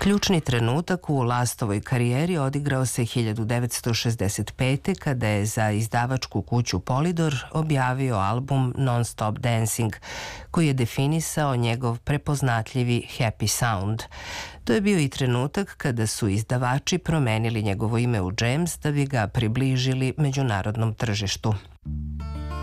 Ključni trenutak u Lastovoj karijeri odigrao se 1965. kada je za izdavačku kuću Polydor objavio album Non-Stop Dancing, koji je definisao njegov prepoznatljivi happy sound. To je bio i trenutak kada su izdavači promenili njegovo ime u James da bi ga približili međunarodnom tržištu.